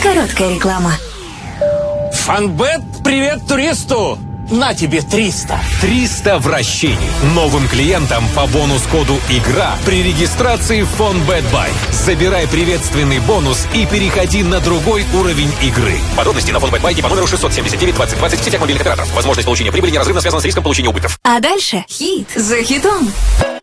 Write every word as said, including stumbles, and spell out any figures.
Короткая реклама. Фонбет, привет туристу! На тебе триста. триста вращений. Новым клиентам по бонус-коду «Игра» при регистрации в Фонбет Бай. Забирай приветственный бонус и переходи на другой уровень игры. Подробности на Фонбет Бай по номеру шестьсот семьдесят девять двадцать двадцать в сетях мобильных операторов. Возможность получения прибыли неразрывно связана с риском получения убытков. А дальше хит за хитом.